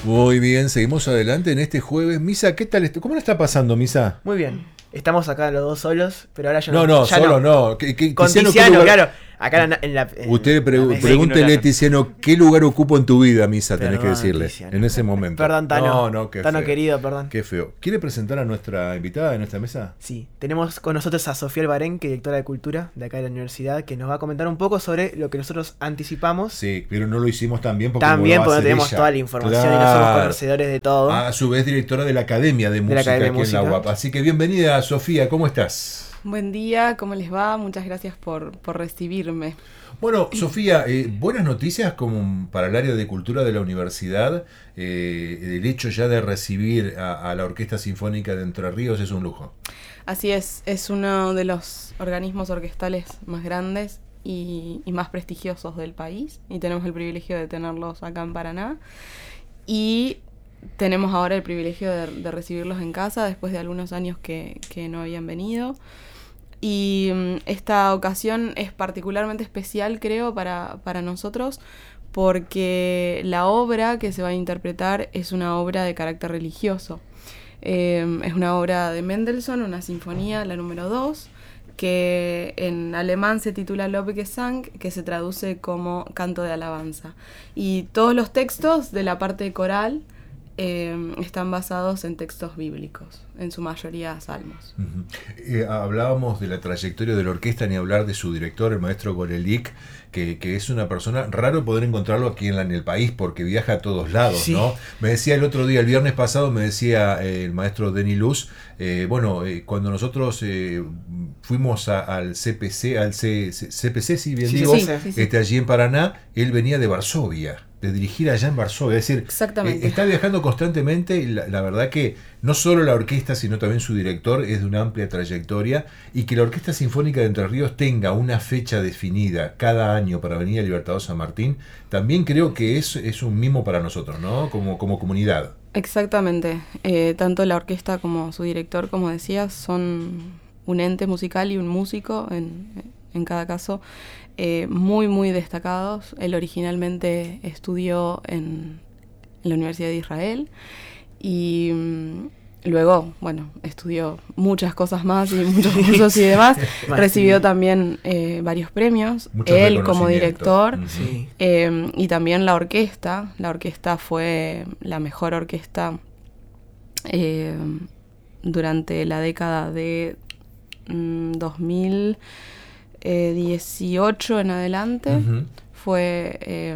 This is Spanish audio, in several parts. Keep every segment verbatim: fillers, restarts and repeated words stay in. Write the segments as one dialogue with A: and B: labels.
A: Muy bien, seguimos adelante en este jueves. Misa, ¿qué tal? ¿Cómo le está pasando, Misa?
B: Muy bien. Estamos acá los dos solos, pero ahora yo
A: no.
B: No,
A: no,
B: ya
A: solo
B: no.
A: no. ¿Qué, qué,
B: Con
A: Tiziano,
B: Tiziano,
A: lugar...
B: claro. Acá en, en la. En
A: Usted pre
B: la mesa.
A: pregúntele, Tiziano, ¿qué lugar ocupo en tu vida, Misa? Tenés
B: Perdón,
A: que decirle
B: Tiziano.
A: en ese momento.
B: Perdón, Tano.
A: No, no, qué
B: Tano
A: feo.
B: querido, perdón.
A: Qué feo. ¿Quiere presentar a nuestra invitada de nuestra mesa?
B: Sí, tenemos con nosotros a Sofía Albarén, que es directora de Cultura de acá de la universidad, que nos va a comentar un poco sobre lo que nosotros anticipamos.
A: Sí, pero no lo hicimos tan bien porque
B: También
A: no
B: porque no tenemos
A: ella.
B: toda la información
A: Claro.
B: y no somos conocedores de todo.
A: A su vez, directora de la Academia de Música
B: de la Academia
A: aquí
B: de Música.
A: en la U A P. Así que bienvenida, Sofía, ¿cómo estás?
C: Buen día, ¿cómo les va? Muchas gracias por, por recibirme.
A: Bueno, Sofía, eh, buenas noticias como para el área de cultura de la universidad. Eh, el hecho ya de recibir a, a la Orquesta Sinfónica de Entre Ríos es un lujo.
C: Así es, es uno de los organismos orquestales más grandes y, y más prestigiosos del país, y tenemos el privilegio de tenerlos acá en Paraná. Y tenemos ahora el privilegio de, de recibirlos en casa después de algunos años que, que no habían venido. Y um, esta ocasión es particularmente especial, creo, para, para nosotros, porque la obra que se va a interpretar es una obra de carácter religioso. Eh, es una obra de Mendelssohn, una sinfonía, la número dos, que en alemán se titula Lobgesang, que se traduce como canto de alabanza. Y todos los textos de la parte coral Eh, están basados en textos bíblicos, en su mayoría salmos.
A: Uh-huh. Eh, hablábamos de la trayectoria de la orquesta, ni hablar de su director, el maestro Gorelik, que, que es una persona, raro poder encontrarlo aquí en, la, en el país porque viaja a todos lados, sí. ¿no? Me decía el otro día, el viernes pasado, me decía eh, el maestro Denis Luz, eh, bueno, eh, cuando nosotros eh, fuimos a, al C P C, al C, C P C, si bien
B: sí,
A: digo,
B: sí, sí, sí.
A: Este, allí en Paraná, él venía de Varsovia, de dirigir allá en Varsovia, es decir,
C: Exactamente.
A: Eh, está viajando constantemente y la, la verdad que no solo la orquesta, sino también su director es de una amplia trayectoria, y que la Orquesta Sinfónica de Entre Ríos tenga una fecha definida cada año para venir a Libertador San Martín, también creo que es, es un mimo para nosotros, ¿no? Como, como comunidad.
C: Exactamente. Eh, tanto la orquesta como su director, como decías, son un ente musical y un músico en, en cada caso. Eh, muy, muy destacados. Él originalmente estudió en, en la Universidad de Israel y um, luego, bueno, estudió muchas cosas más y muchos cursos y demás. Recibió también eh, varios premios,
A: muchos
C: él como director.
A: Uh-huh.
C: Sí. eh, y también la orquesta. La orquesta fue la mejor orquesta eh, durante la década de mm, dos mil dieciocho en adelante. Uh-huh. fue eh,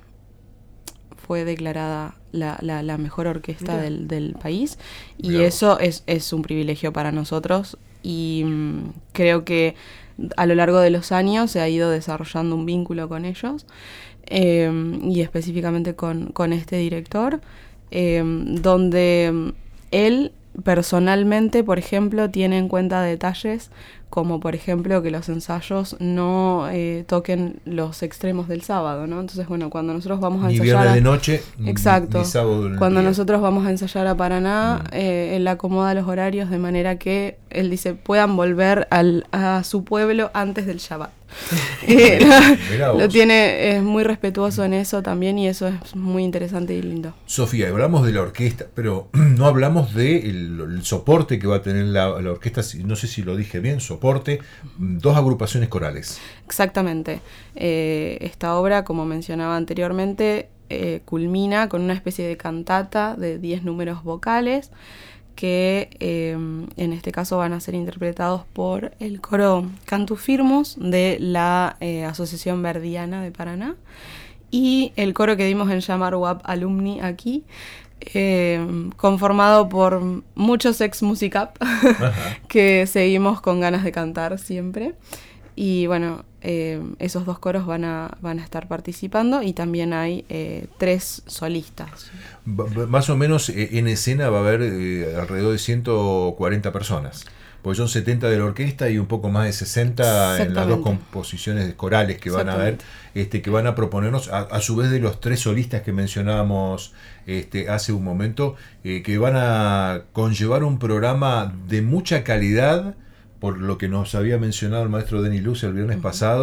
C: fue declarada la, la, la mejor orquesta del, del país, y Bravo. Eso es, es un privilegio para nosotros, y um, creo que a lo largo de los años se ha ido desarrollando un vínculo con ellos, eh, y específicamente con, con este director, eh, donde él personalmente, por ejemplo, tiene en cuenta detalles como, por ejemplo, que los ensayos no eh, toquen los extremos del sábado, ¿no? Entonces, bueno, cuando nosotros vamos a
A: ni
C: ensayar...
A: viernes de noche,
C: exacto,
A: ni sábado del
C: cuando
A: día.
C: nosotros vamos a ensayar a Paraná, mm. eh, él acomoda los horarios de manera que, él dice, puedan volver al, a su pueblo antes del Shabbat. eh, lo tiene, es muy respetuoso en eso también, y eso es muy interesante y lindo.
A: Sofía, hablamos de la orquesta, pero no hablamos del de el soporte que va a tener la, la orquesta, no sé si lo dije bien, soporte, dos agrupaciones corales.
C: Exactamente. Eh, esta obra, como mencionaba anteriormente, eh, culmina con una especie de cantata de diez números vocales, que eh, en este caso van a ser interpretados por el coro Cantus Firmus de la eh, Asociación Verdiana de Paraná, y el coro que dimos en llamar U A P Alumni aquí, eh, conformado por muchos ex Musicap que seguimos con ganas de cantar siempre. Y bueno, eh, esos dos coros van a, van a estar participando, y también hay eh, tres solistas.
A: B- más o menos eh, en escena va a haber eh, alrededor de ciento cuarenta personas, porque son setenta de la orquesta y un poco más de sesenta en las dos composiciones corales que van a haber, este, que van a proponernos, a, a su vez de los tres solistas que mencionábamos este, hace un momento, eh, que van a conllevar un programa de mucha calidad, por lo que nos había mencionado el maestro Denis Luz el viernes uh-huh. pasado,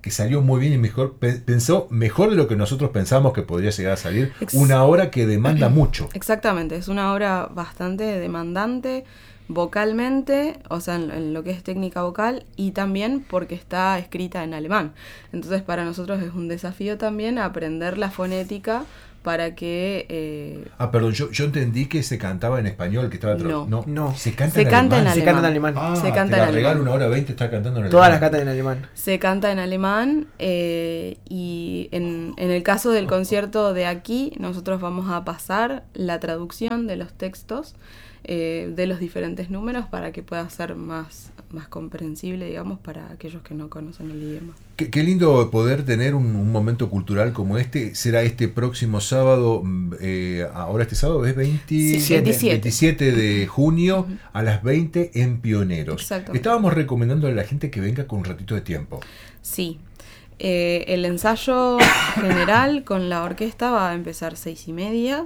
A: que salió muy bien y mejor, pensó mejor de lo que nosotros pensamos que podría llegar a salir. Ex- una obra que demanda mucho.
C: Exactamente, es una obra bastante demandante vocalmente, o sea, en, en lo que es técnica vocal, y también porque está escrita en alemán. Entonces para nosotros es un desafío también aprender la fonética para que... Eh...
A: Ah, perdón, yo, yo entendí que se cantaba en español, que estaba...
C: No,
A: no,
B: no.
A: Se canta,
C: se
A: en,
C: canta
A: alemán.
C: en alemán.
B: Se canta en alemán.
A: Ah,
C: se canta
A: te la
C: en
A: regalo
C: alemán.
A: una hora veinte, está cantando en alemán.
B: Todas las cantan en alemán.
C: Se canta en alemán eh, y en, en el caso del concierto de aquí, nosotros vamos a pasar la traducción de los textos eh, de los diferentes números para que pueda ser más, más comprensible, digamos, para aquellos que no conocen el idioma.
A: Qué, qué lindo poder tener un, un momento cultural como este. Será este próximo sábado, eh, ahora este sábado es veintisiete,
C: sí,
A: veintisiete de junio
C: Uh-huh.
A: a las veinte en Pioneros.
C: Exacto.
A: Estábamos recomendándole a la gente que venga con un ratito de tiempo.
C: Sí. Eh, el ensayo general con la orquesta va a empezar seis y media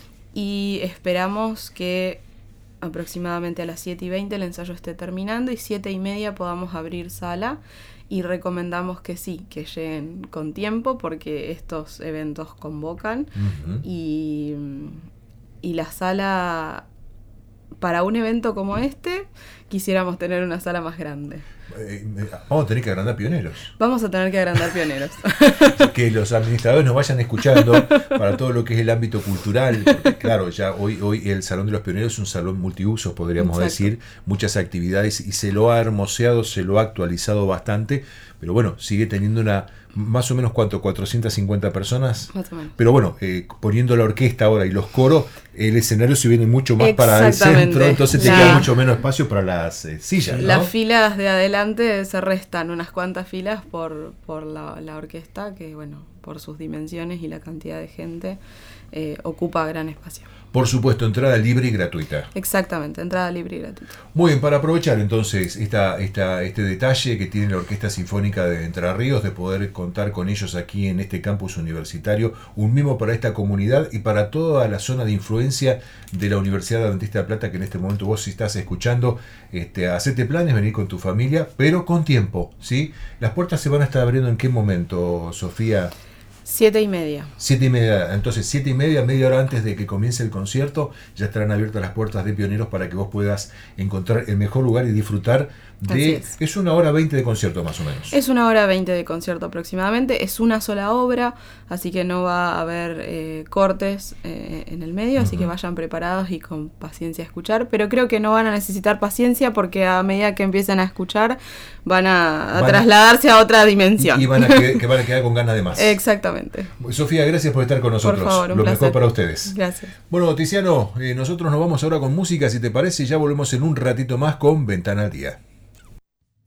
C: y esperamos que aproximadamente a las siete y veinte el ensayo esté terminando y siete y media podamos abrir sala, y recomendamos que sí, que lleguen con tiempo porque estos eventos convocan.
A: Uh-huh.
C: y, y la sala, para un evento como este, quisiéramos tener una sala más grande.
A: Eh, vamos a tener que agrandar Pioneros.
C: Vamos a tener que agrandar Pioneros.
A: Que los administradores nos vayan escuchando para todo lo que es el ámbito cultural, porque claro, ya hoy, hoy el Salón de los Pioneros es un salón multiusos, podríamos
C: Exacto.
A: decir, muchas actividades, y se lo ha hermoseado, se lo ha actualizado bastante, pero bueno, sigue teniendo una, más o menos, ¿cuánto? cuatrocientas cincuenta personas.
C: Más o menos.
A: Pero bueno, eh, poniendo la orquesta ahora y los coros, el escenario se viene mucho más para el centro, entonces te
C: La-
A: queda mucho menos espacio para las eh, sillas, ¿no?
C: Las filas de adelante se restan unas cuantas filas por, por la, la orquesta, que bueno, por sus dimensiones y la cantidad de gente, eh, ocupa gran espacio.
A: Por supuesto, entrada libre y gratuita.
C: Exactamente, entrada libre y gratuita.
A: Muy bien, para aprovechar entonces esta, esta, este detalle que tiene la Orquesta Sinfónica de Entre Ríos, de poder contar con ellos aquí en este campus universitario, un mimo para esta comunidad y para toda la zona de influencia de la Universidad Adventista de Plata, que en este momento vos, si estás escuchando, este, hacete planes, venir con tu familia, pero con tiempo, ¿sí? Las puertas se van a estar abriendo ¿en qué momento, Sofía?
C: Siete y media.
A: Siete y media, entonces siete y media, media hora antes de que comience el concierto, ya estarán abiertas las puertas de Pioneros para que vos puedas encontrar el mejor lugar y disfrutar de...
C: Así es.
A: Es una hora veinte de concierto más o menos.
C: Es una hora veinte de concierto aproximadamente, es una sola obra, así que no va a haber eh, cortes eh, en el medio, así
A: Ujú.
C: que vayan preparados y con paciencia a escuchar, pero creo que no van a necesitar paciencia porque a medida que empiecen a escuchar van a, a
A: Van a-
C: trasladarse a otra dimensión.
A: Y van a que, que van a quedar con ganas de más.
C: Exactamente.
A: Sofía, gracias por estar con nosotros.
C: Por favor, un
A: Lo
C: placer.
A: mejor para ustedes.
C: Gracias.
A: Bueno, Tiziano, eh, nosotros nos vamos ahora con música, si te parece, y ya volvemos en un ratito más con Ventana al Día.